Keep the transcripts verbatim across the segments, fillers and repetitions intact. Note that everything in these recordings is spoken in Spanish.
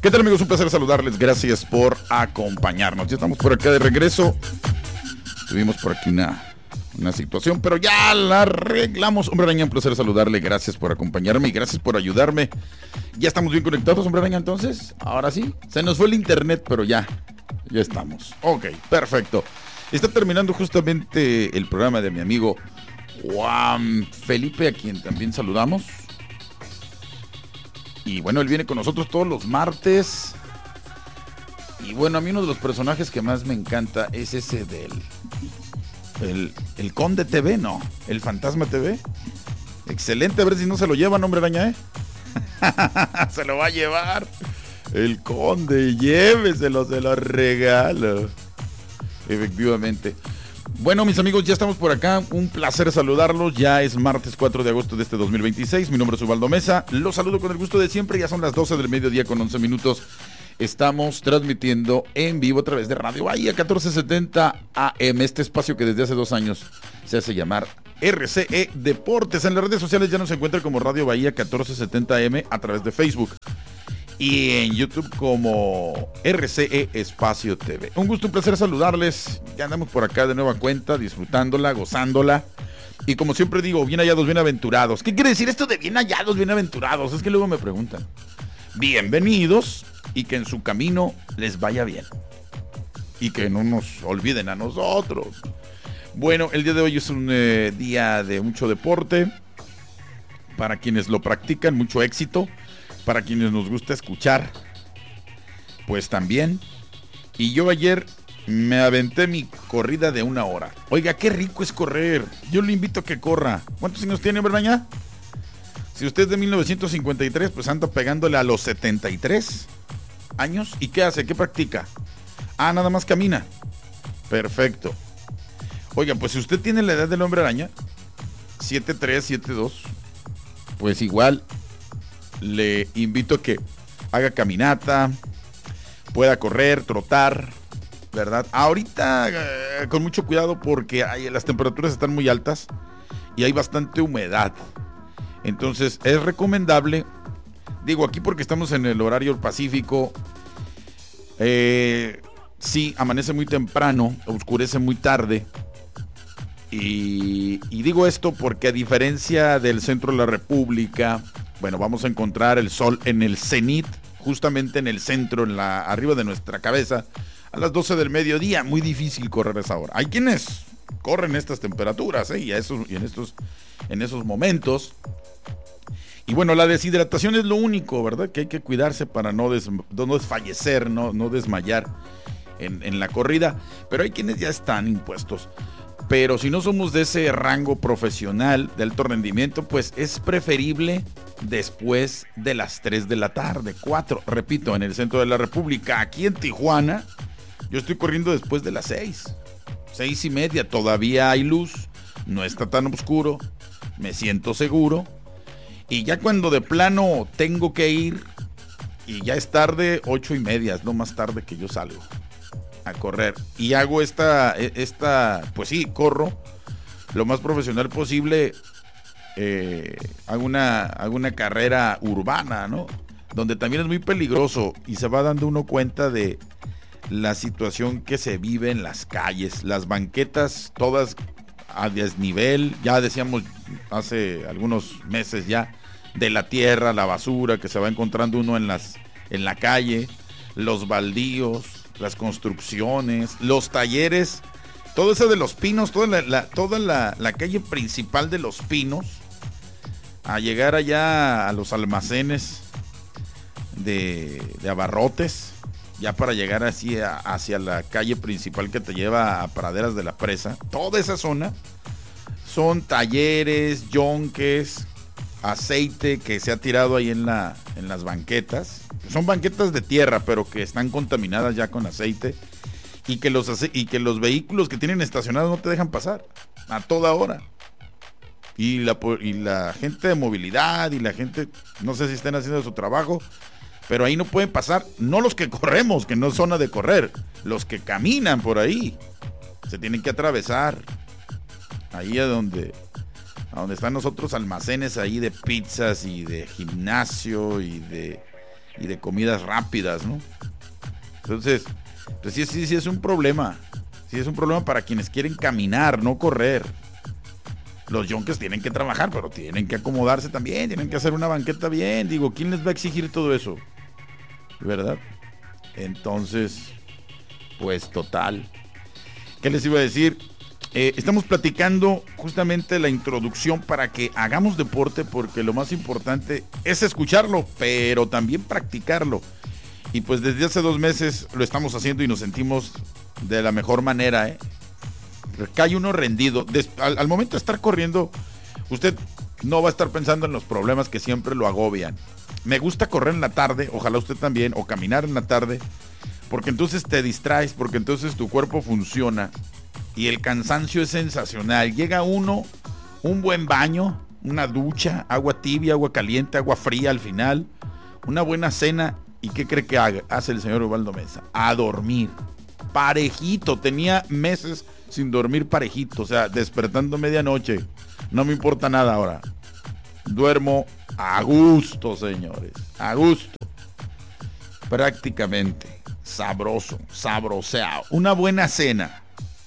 ¿Qué tal, amigos? Un placer saludarles. Gracias por acompañarnos. Ya estamos por acá de regreso. Tuvimos por aquí una, una situación, pero ya la arreglamos. Hombre Araña, un placer saludarle. Gracias por acompañarme y gracias por ayudarme. Ya estamos bien conectados, Hombre Araña, entonces. Ahora sí. Se nos fue el internet, pero ya. Ya estamos. Ok, perfecto. Está terminando justamente el programa de mi amigo Juan Felipe, a quien también saludamos. Y bueno, él viene con nosotros todos los martes. Y bueno, a mí uno de los personajes que más me encanta es ese del... El, el Conde T V, ¿no? El Fantasma T V. Excelente, a ver si no se lo llevan, Hombre Araña, ¿eh? Se lo va a llevar. El Conde, lléveselo, se lo regalo. Efectivamente. Bueno, mis amigos, ya estamos por acá. Un placer saludarlos. Ya es martes cuatro de agosto de este dos mil veintiséis. Mi nombre es Ubaldo Mesa. Los saludo con el gusto de siempre. Ya son las doce del mediodía con once minutos. Estamos transmitiendo en vivo a través de Radio Bahía catorce setenta A M. Este espacio que desde hace dos años se hace llamar R C E Deportes. En las redes sociales ya nos encuentra como Radio Bahía catorce setenta A M a través de Facebook. Y en YouTube como R C E Espacio T V. Un gusto, un placer saludarles. Ya andamos por acá de nueva cuenta, disfrutándola, gozándola. Y como siempre digo, bien hallados, bienaventurados. ¿Qué quiere decir esto de bien hallados, bienaventurados? Es que luego me preguntan. Bienvenidos y que en su camino les vaya bien. Y que no nos olviden a nosotros. Bueno, el día de hoy es un eh, día de mucho deporte. Para quienes lo practican, mucho éxito. Para quienes nos gusta escuchar, pues también. Y yo ayer me aventé mi corrida de una hora. Oiga, qué rico es correr. Yo le invito a que corra. ¿Cuántos años tiene, Hombre Araña? Si usted es de mil novecientos cincuenta y tres, pues anda pegándole a los setenta y tres años. ¿Y qué hace? ¿Qué practica? Ah, nada más camina. Perfecto. Oiga, pues si usted tiene la edad del Hombre Araña, siete tres, siete dos, pues igual le invito a que haga caminata, pueda correr, trotar, ¿verdad? Ahorita eh, con mucho cuidado porque hay, las temperaturas están muy altas y hay bastante humedad. Entonces es recomendable, digo aquí porque estamos en el horario pacífico, eh, sí, amanece muy temprano, oscurece muy tarde. Y, y digo esto porque a diferencia del centro de la República, bueno, vamos a encontrar el sol en el cenit, justamente en el centro, en la, arriba de nuestra cabeza, a las doce del mediodía. Muy difícil correr a esa hora. Hay quienes corren estas temperaturas, ¿eh? y, a esos, y en, estos, en esos momentos. Y bueno, la deshidratación es lo único, ¿verdad? Que hay que cuidarse para no, des, no desfallecer, no, no desmayar en, en la corrida. Pero hay quienes ya están impuestos. Pero si no somos de ese rango profesional de alto rendimiento, pues es preferible después de las tres de la tarde, cuatro, repito, en el centro de la República. Aquí en Tijuana, yo estoy corriendo después de las seis, seis y media, todavía hay luz, no está tan oscuro, me siento seguro. Y ya cuando de plano tengo que ir, y ya es tarde, ocho y media, es lo más tarde que yo salgo a correr. Y hago esta, esta, pues sí, corro lo más profesional posible. Eh, hago, una, hago una carrera urbana, ¿no? Donde también es muy peligroso y se va dando uno cuenta de la situación que se vive en las calles. Las banquetas todas a desnivel, ya decíamos hace algunos meses ya, de la tierra, la basura que se va encontrando uno en, las, en la calle, los baldíos, las construcciones, los talleres, todo eso de Los Pinos, toda la, la, toda la, la calle principal de Los Pinos, a llegar allá a los almacenes de, de abarrotes, ya para llegar así a, hacia la calle principal que te lleva a Praderas de la Presa. Toda esa zona son talleres, yonques, aceite que se ha tirado ahí en, la, en las banquetas. Son banquetas de tierra, pero que están contaminadas ya con aceite. Y que los, y que los vehículos que tienen estacionados no te dejan pasar a toda hora. Y la, y la gente de movilidad y la gente, no sé si estén haciendo su trabajo, pero ahí no pueden pasar, no los que corremos, que no es zona de correr, los que caminan por ahí, se tienen que atravesar, ahí a donde, a donde están los otros almacenes ahí de pizzas y de gimnasio y de y de comidas rápidas, ¿no? Entonces, pues sí, sí, sí es un problema. Sí es un problema para quienes quieren caminar, no correr. Los yonkes tienen que trabajar, pero tienen que acomodarse también, tienen que hacer una banqueta bien. Digo, ¿quién les va a exigir todo eso? ¿Verdad? Entonces, pues total. ¿Qué les iba a decir? Eh, estamos platicando justamente la introducción para que hagamos deporte, porque lo más importante es escucharlo, pero también practicarlo. Y pues desde hace dos meses lo estamos haciendo y nos sentimos de la mejor manera, ¿eh? Cae uno rendido. Des, al, al momento de estar corriendo, usted no va a estar pensando en los problemas que siempre lo agobian. Me gusta correr en la tarde, ojalá usted también, o caminar en la tarde, porque entonces te distraes, porque entonces tu cuerpo funciona y el cansancio es sensacional. Llega uno, un buen baño, una ducha, agua tibia, agua caliente, agua fría al final, una buena cena. ¿Y qué cree que haga? Hace el señor Ubaldo Mesa? A dormir. Parejito. Tenía meses sin dormir parejito. O sea, despertando medianoche. No me importa nada ahora. Duermo a gusto, señores. A gusto. Prácticamente. Sabroso. Sabroseado. Una buena cena.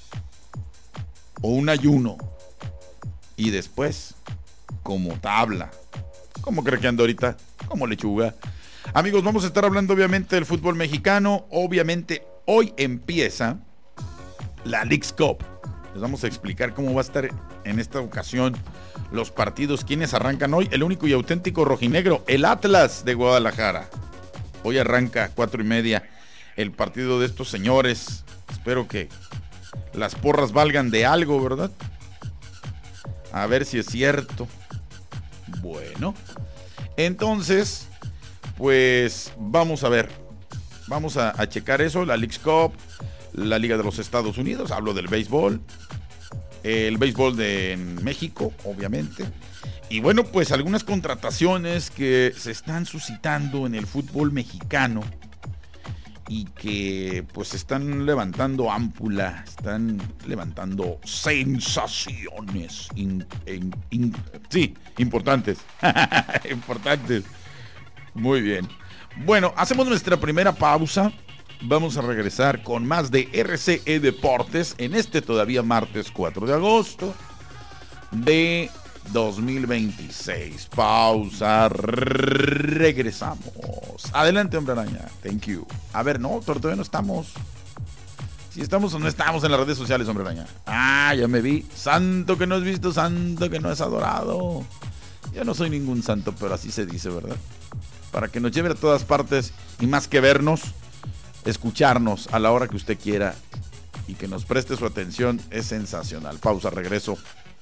O un ayuno. Y después, como tabla. ¿Cómo cree que ando ahorita? Como lechuga. Amigos, vamos a estar hablando obviamente del fútbol mexicano. Obviamente hoy empieza la Leagues Cup. Les vamos a explicar cómo va a estar en esta ocasión los partidos. ¿Quiénes arrancan hoy? El único y auténtico rojinegro, el Atlas de Guadalajara. Hoy arranca cuatro y media el partido de estos señores. Espero que las porras valgan de algo, ¿verdad? A ver si es cierto. Bueno, entonces... pues vamos a ver, vamos a, a checar eso, la Leagues Cup, la Liga de los Estados Unidos, hablo del béisbol, el béisbol de México, obviamente, y bueno, pues algunas contrataciones que se están suscitando en el fútbol mexicano y que pues están levantando ámpula, están levantando sensaciones, in, in, in, sí, importantes, importantes. Muy bien. Bueno, hacemos nuestra primera pausa. Vamos a regresar con más de R C E Deportes en este todavía martes cuatro de agosto de dos mil veintiséis. Pausa. Regresamos. Adelante, hombre araña. Thank you. A ver, no, todavía no estamos. Si estamos o no estamos en las redes sociales, hombre araña. Ah, ya me vi. Santo que no has visto, santo que no has adorado. Yo no soy ningún santo, pero así se dice, ¿verdad? Para que nos lleve a todas partes y más que vernos, escucharnos a la hora que usted quiera y que nos preste su atención es sensacional. Pausa, regreso.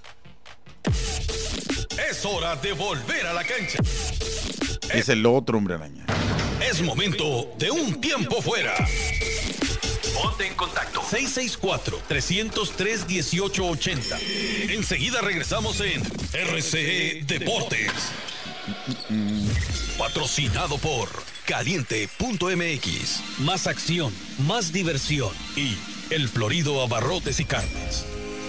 Es hora de volver a la cancha. Es el otro, hombre araña. Es momento de un tiempo fuera. Ponte en contacto. seis seis cuatro, tres cero tres, uno ocho ocho cero. Enseguida regresamos en R C E Deportes. Patrocinado por Caliente punto M X. Más acción, más diversión y El Florido Abarrotes y Carnes.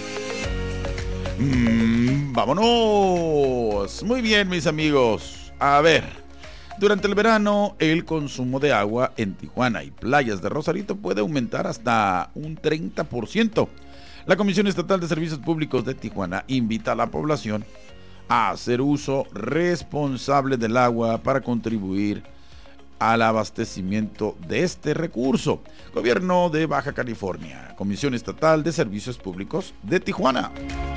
Mm, vámonos. Muy bien, mis amigos. A ver, durante el verano el consumo de agua en Tijuana y playas de Rosarito puede aumentar hasta un treinta por ciento. La Comisión Estatal de Servicios Públicos de Tijuana invita a la población a hacer uso responsable del agua para contribuir al abastecimiento de este recurso. Gobierno de Baja California, Comisión Estatal de Servicios Públicos de Tijuana.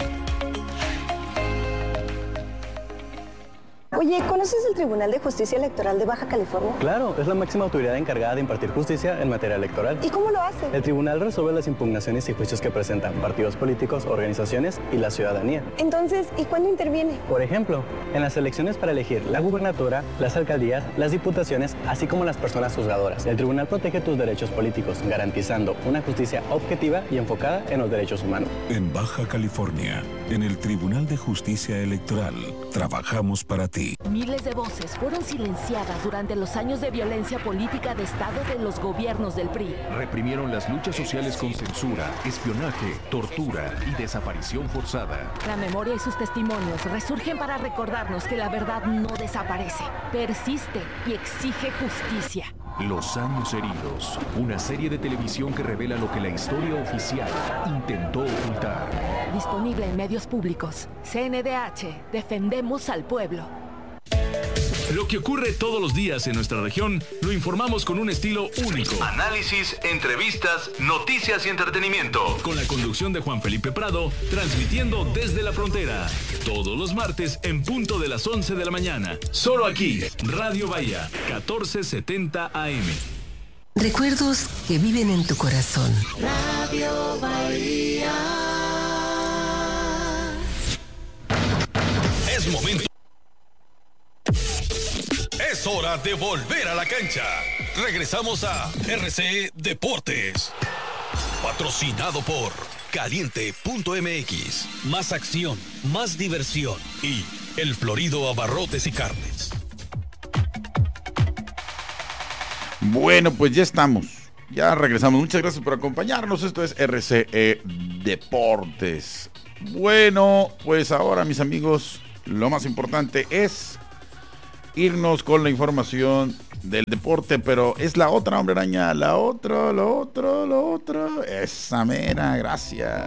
Oye, ¿conoces el Tribunal de Justicia Electoral de Baja California? Claro, es la máxima autoridad encargada de impartir justicia en materia electoral. ¿Y cómo lo hace? El tribunal resuelve las impugnaciones y juicios que presentan partidos políticos, organizaciones y la ciudadanía. Entonces, ¿y cuándo interviene? Por ejemplo, en las elecciones para elegir la gubernatura, las alcaldías, las diputaciones, así como las personas juzgadoras. El tribunal protege tus derechos políticos, garantizando una justicia objetiva y enfocada en los derechos humanos. En Baja California, en el Tribunal de Justicia Electoral, trabajamos para ti. P. Miles de voces fueron silenciadas durante los años de violencia política de Estado de los gobiernos del P R I. Reprimieron las luchas sociales con censura, espionaje, tortura y desaparición forzada. La memoria y sus testimonios resurgen para recordarnos que la verdad no desaparece, persiste y exige justicia. Los años heridos, una serie de televisión que revela lo que la historia oficial intentó ocultar. Disponible en medios públicos. C N D H, defendemos al pueblo. Lo que ocurre todos los días en nuestra región, lo informamos con un estilo único. Análisis, entrevistas, noticias y entretenimiento. Con la conducción de Juan Felipe Prado, transmitiendo desde la frontera. Todos los martes en punto de las once de la mañana. Solo aquí, Radio Bahía, catorce setenta A M. Recuerdos que viven en tu corazón. Radio Bahía. Es momento. Es hora de volver a la cancha. Regresamos a R C E Deportes. Patrocinado por Caliente punto M X. Más acción, más diversión. Y El Florido Abarrotes y Carnes. Bueno, pues ya estamos. Ya regresamos. Muchas gracias por acompañarnos. Esto es R C E Deportes. Bueno, pues ahora, mis amigos, lo más importante es irnos con la información del deporte, pero es la otra, hombre araña, la otra, la otra, la otra, esa mera, gracias.